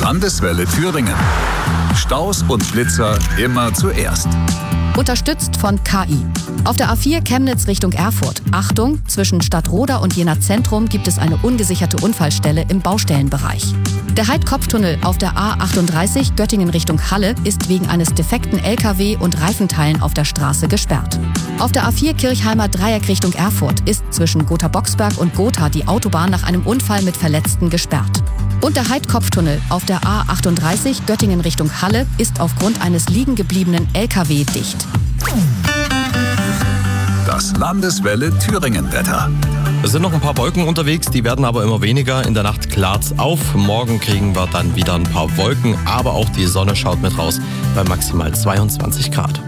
Landeswelle Thüringen. Staus und Blitzer immer zuerst. Unterstützt von KI. Auf der A4 Chemnitz Richtung Erfurt. Achtung, zwischen Stadtroda und Jena Zentrum gibt es eine ungesicherte Unfallstelle im Baustellenbereich. Der Heidkopftunnel auf der A38 Göttingen Richtung Halle ist wegen eines defekten LKW und Reifenteilen auf der Straße gesperrt. Auf der A4 Kirchheimer Dreieck Richtung Erfurt ist zwischen Gotha-Boxberg und Gotha die Autobahn nach einem Unfall mit Verletzten gesperrt. Und der Heidkopftunnel auf der A38 Göttingen Richtung Halle ist aufgrund eines liegen gebliebenen LKW dicht. Das Landeswelle Thüringen-Wetter. Es sind noch ein paar Wolken unterwegs, die werden aber immer weniger. In der Nacht klart's auf. Morgen kriegen wir dann wieder ein paar Wolken, aber auch die Sonne schaut mit raus bei maximal 22 Grad.